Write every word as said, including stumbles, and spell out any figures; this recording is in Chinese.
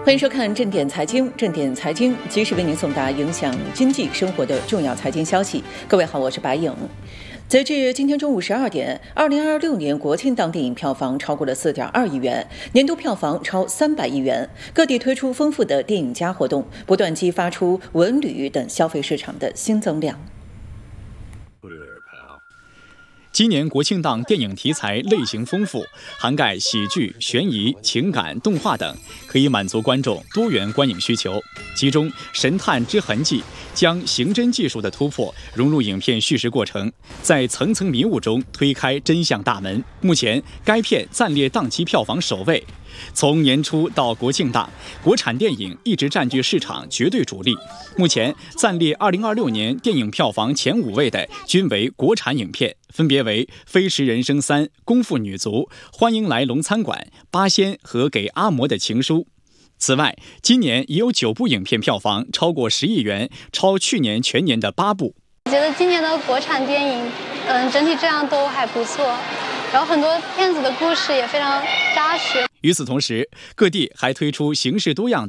欢迎收看正点财经，正点财经及时为您送达影响经济生活的重要财经消息。各位好，我是白颖。截至今天中午十二点，二零二六年国庆档电影票房超过了四点二亿元，年度票房超三百亿元。各地推出丰富的电影加活动，不断激发出文旅等消费市场的新增量。 今年国庆档电影题材类型丰富，涵盖喜剧、悬疑、情感、动画等，可以满足观众多元观影需求。其中，《神探之痕迹》将刑侦技术的突破融入影片叙事过程，在层层迷雾中推开真相大门。目前，该片暂列档期票房首位。从年初到国庆档，国产电影一直占据市场绝对主力。目前暂列二零二六年电影票房前五位的均为国产影片，分别为《飞驰人生三》、《功夫女足》、《欢迎来龙餐馆》、《八仙》和《给阿嬷的情书》。此外，今年已有九部影片票房超过十亿元，超去年全年的八部。 我觉得今年的国产电影，嗯，整体质量都还不错，然后很多片子的故事也非常扎实。 与此同时，各地还推出形式多样